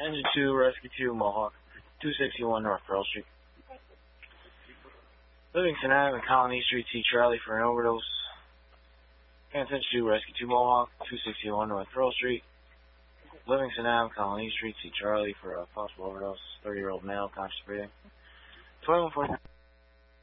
Engine 2, Rescue 2, Mohawk, 261 North Pearl Street. Livingston Ave and Colony Street, see Charlie for an overdose. Engine 2, Rescue 2, Mohawk, 261 North Pearl Street. Livingston Ave, Colony Street, see Charlie for a possible overdose. 30-year-old male, conscious breathing. 2140.